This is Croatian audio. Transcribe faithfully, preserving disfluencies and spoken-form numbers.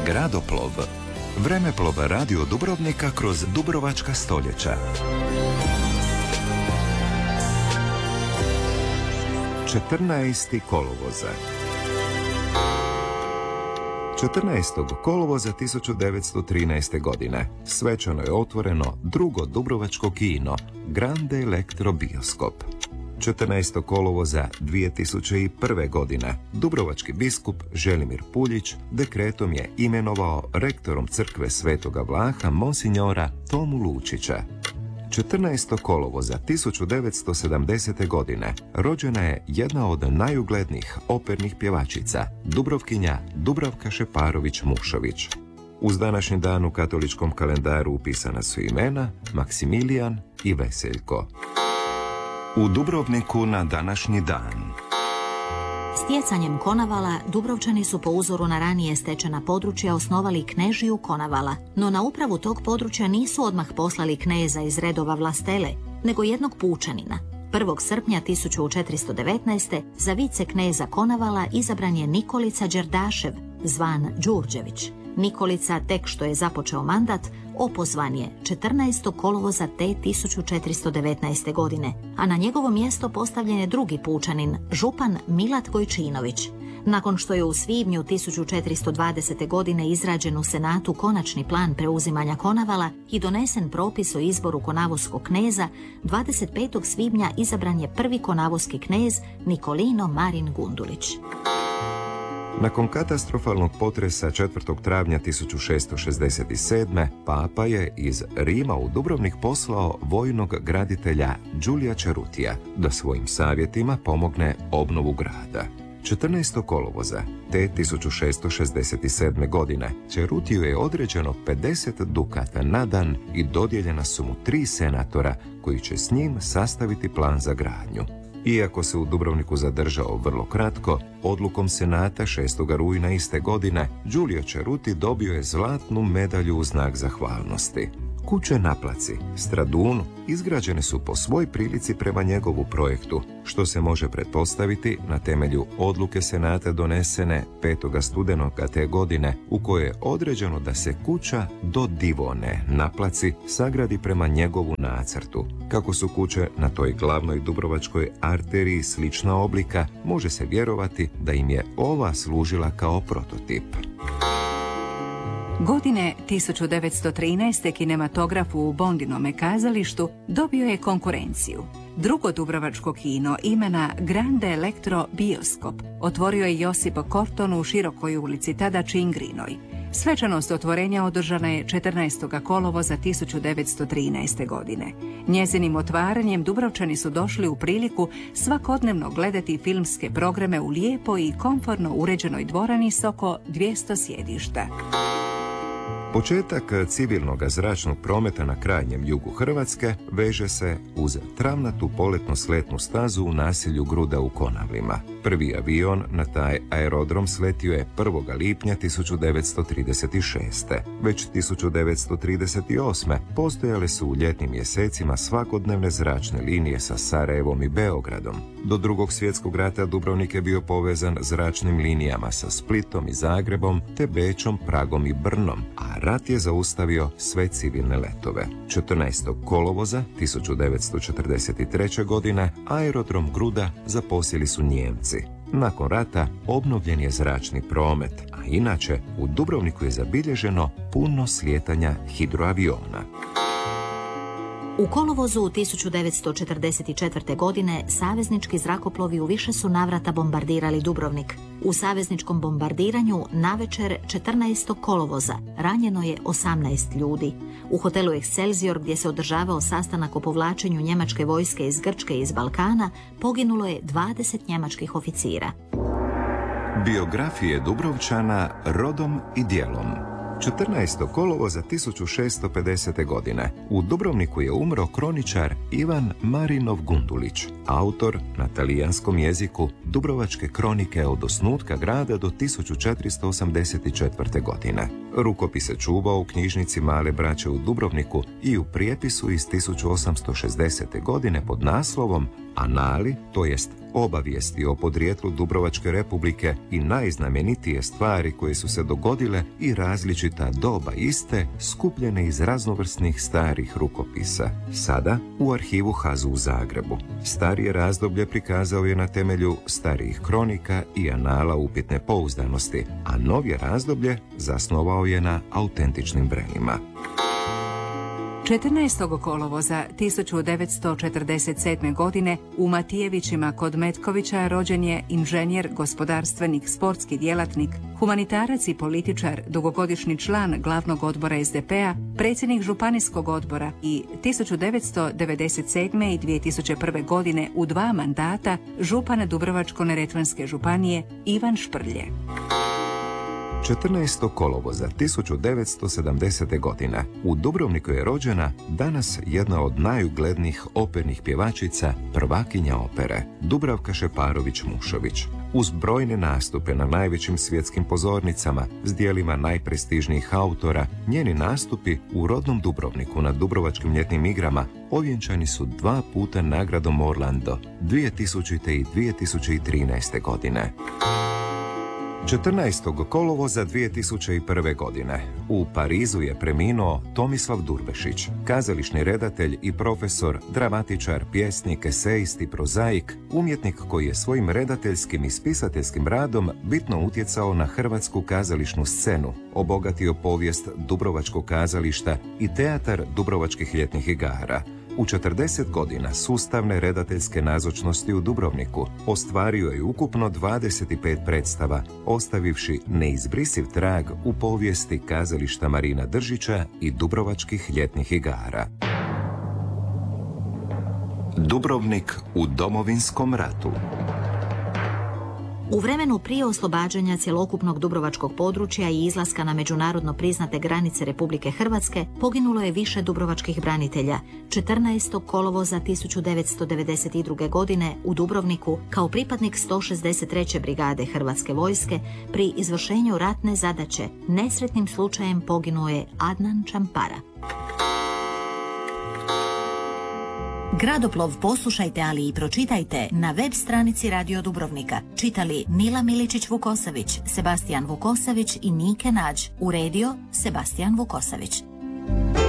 Gradoplov. Vremeplov radio Dubrovnika kroz dubrovačka stoljeća. četrnaesti kolovoza. četrnaestog kolovoza tisuću devetsto trinaeste. godine svečano je otvoreno drugo dubrovačko kino, Grande Elektro Bioskop. četrnaestog kolovoza dvije tisuće prve. godine dubrovački biskup Želimir Puljić dekretom je imenovao rektorom crkve Svetoga Vlaha monsinjora Tomu Lučića. četrnaestog kolovoza tisuću devetsto sedamdesete. godine rođena je jedna od najuglednijih opernih pjevačica, Dubrovkinja Dubravka Šeparović-Mušović. Uz današnji dan u katoličkom kalendaru upisana su imena Maksimilijan i Veseljko. U Dubrovniku na današnji dan. Stjecanjem Konavala, Dubrovčani su po uzoru na ranije stečena područja osnovali knežiju Konavala, no na upravu tog područja nisu odmah poslali kneza iz redova vlastele, nego jednog pučanina. prvog srpnja tisuću četiristo devetnaeste. za vice kneza Konavala izabran je Nikolica Đerdašev, zvan Đurđević. Nikolica, tek što je započeo mandat, opozvan je četrnaestog kolovoza te tisuću četiristo devetnaeste. godine, a na njegovo mjesto postavljen je drugi pučanin, župan Milat Gojčinović. Nakon što je u svibnju tisuću četiristo dvadesete. godine izrađen u Senatu konačni plan preuzimanja Konavala i donesen propis o izboru konavoskog kneza, dvadeset petog svibnja izabran je prvi konavoski knez Nikolino Marin Gundulić. Nakon katastrofalnog potresa četvrtog travnja tisuću šessto šezdeset sedme. Papa je iz Rima u Dubrovnik poslao vojnog graditelja Giulia Cerutija da svojim savjetima pomogne obnovu grada. četrnaestog kolovoza te tisuću šessto šezdeset sedme. godine Cerutiju je određeno pedeset dukata na dan i dodijeljena su mu tri senatora koji će s njim sastaviti plan za gradnju. Iako se u Dubrovniku zadržao vrlo kratko, odlukom Senata šestog rujna iste godine Giulio Ceruti dobio je zlatnu medalju u znak zahvalnosti. Kuće na placi, Stradunu, izgrađene su po svoj prilici prema njegovu projektu, što se može pretpostaviti na temelju odluke Senata donesene petog studenoga te godine, u kojoj je određeno da se kuća do Divone na placi sagradi prema njegovu nacrtu. Kako su kuće na toj glavnoj dubrovačkoj arteriji slična oblika, može se vjerovati da im je ova služila kao prototip. Godine tisuću devetsto trinaeste. kinematograf u Bondinome kazalištu dobio je konkurenciju. Drugo dubrovačko kino imena Grande Elektro Bioskop otvorio je Josip Korton u Širokoj ulici, tada Čingrinoj. Svečanost otvorenja održana je četrnaestog kolovoza tisuću devetsto trinaeste. godine. Njezinim otvaranjem Dubrovčani su došli u priliku svakodnevno gledati filmske programe u lijepoj i komfortno uređenoj dvorani s oko dvjesto sjedišta. Početak civilnog zračnog prometa na krajnjem jugu Hrvatske veže se uz travnatu poletno-sletnu stazu u naselju Gruda u Konavlima. Prvi avion na taj aerodrom sletio je prvog lipnja tisuću devetsto trideset šeste. Već tisuću devetsto trideset osme. postojale su u ljetnim mjesecima svakodnevne zračne linije sa Sarajevom i Beogradom. Do drugog svjetskog rata Dubrovnik je bio povezan zračnim linijama sa Splitom i Zagrebom, te Bečom, Pragom i Brnom, a rat je zaustavio sve civilne letove. četrnaestog kolovoza tisuću devetsto četrdeset treće. godine aerodrom Gruda zaposjeli su Nijemci. Nakon rata obnovljen je zračni promet, a inače u Dubrovniku je zabilježeno puno slijetanja hidroaviona. U kolovozu tisuću devetsto četrdeset četvrte. godine saveznički zrakoplovi u više su navrata bombardirali Dubrovnik. U savezničkom bombardiranju navečer četrnaestog kolovoza ranjeno je osamnaest ljudi. U hotelu Excelsior, gdje se održavao sastanak o povlačenju njemačke vojske iz Grčke i iz Balkana, poginulo je dvadeset njemačkih oficira. Biografije Dubrovčana rodom i djelom. četrnaestog kolovoza tisuću šessto pedesete. godine u Dubrovniku je umro kroničar Ivan Marinov Gundulić, autor na talijanskom jeziku Dubrovačke kronike od osnutka grada do tisuću četiristo osamdeset četvrte. godine. Rukopis se čuvao u knjižnici Male braće u Dubrovniku i u prijepisu iz tisuću osamsto šezdesete. godine pod naslovom Anali, to jest obavijesti o podrijetlu Dubrovačke republike i najznamenitije stvari koje su se dogodile i različita doba iste skupljene iz raznovrsnih starih rukopisa. Sada u arhivu Hazu u Zagrebu. Starije razdoblje prikazao je na temelju starijih kronika i anala upitne pouzdanosti, a novije razdoblje zasnovao je na autentičnim vremima. četrnaestog kolovoza tisuću devetsto četrdeset sedme. godine u Matijevićima kod Metkovića rođen je inženjer, gospodarstvenik, sportski djelatnik, humanitarac i političar, dugogodišnji član glavnog odbora es de pe-a, predsjednik županijskog odbora i tisuću devetsto devedeset sedme. i dvije tisuće prve. godine u dva mandata župan Dubrovačko-neretvanske županije Ivan Šprlje. četrnaestog kolovoza tisuću devetsto sedamdesete. godine u Dubrovniku je rođena danas jedna od najuglednijih opernih pjevačica, prvakinja opere, Dubravka Šeparović-Mušović. Uz brojne nastupe na najvećim svjetskim pozornicama s djelima najprestižnijih autora, njeni nastupi u rodnom Dubrovniku na Dubrovačkim ljetnim igrama ovjenčani su dva puta nagradom Orlando dvije tisućite. i dvije tisuće trinaeste. godine. četrnaestog kolovoza dvije tisuće prve. godine u Parizu je preminuo Tomislav Durbešić, kazališni redatelj i profesor, dramatičar, pjesnik, esejist i prozaik, umjetnik koji je svojim redateljskim i spisateljskim radom bitno utjecao na hrvatsku kazališnu scenu, obogatio povijest Dubrovačkog kazališta i teatar Dubrovačkih ljetnih igara. U četrdeset godina sustavne redateljske nazočnosti u Dubrovniku ostvario je ukupno dvadeset pet predstava, ostavivši neizbrisiv trag u povijesti kazališta Marina Držića i Dubrovačkih ljetnih igara. Dubrovnik u Domovinskom ratu. U vremenu prije oslobađanja cjelokupnog dubrovačkog područja i izlaska na međunarodno priznate granice Republike Hrvatske poginulo je više dubrovačkih branitelja. četrnaestog kolovoza tisuću devetsto devedeset druge. godine u Dubrovniku kao pripadnik sto šezdeset treće. brigade Hrvatske vojske pri izvršenju ratne zadaće nesretnim slučajem poginuo je Adnan Čampara. Gradoplov poslušajte, ali i pročitajte na web stranici Radio Dubrovnika. Čitali Nila Miličić-Vukosavić, Sebastijan Vukosavić i Nike Nađ. Uredio Sebastijan Vukosavić.